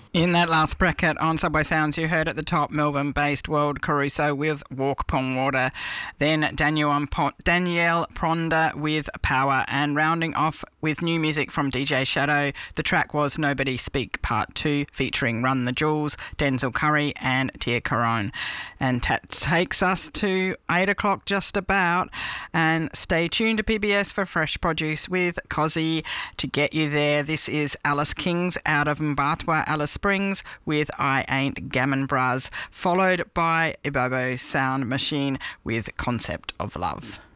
In that last bracket on Subway Sounds, you heard at the top Melbourne-based World Caruso with Walk Upon Water. Then Danielle Pronda with Power, and rounding off with new music from DJ Shadow. The track was Nobody Speak Part 2 featuring Run the Jewels, Denzel Curry and Tia Caron. And that takes us to 8 o'clock just about. And stay tuned to PBS for fresh produce with Cozzy to get you there. This is Alice Kings out of Mbatwa, Alice Springs with I Ain't Gammon Bras, followed by Ibobo Sound Machine with Concept of Love.